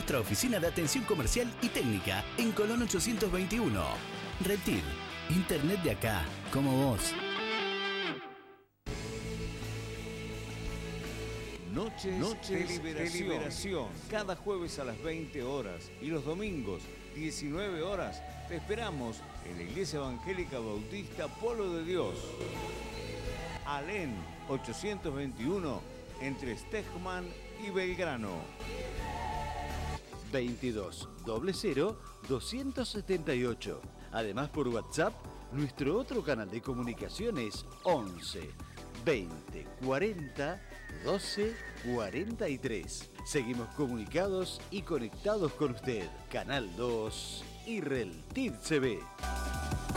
nuestra oficina de atención comercial y técnica en Colón 821. Reptil, internet de acá, como vos. Noches de liberación. Cada jueves a las 20 horas y los domingos 19 horas te esperamos en la Iglesia Evangélica Bautista Polo de Dios. Alén 821 entre Stegman y Belgrano. 22 00 278. Además por WhatsApp, nuestro otro canal de comunicación es 11 20 40 12 43. Seguimos comunicados y conectados con usted. Canal 2 y Reltiv CB.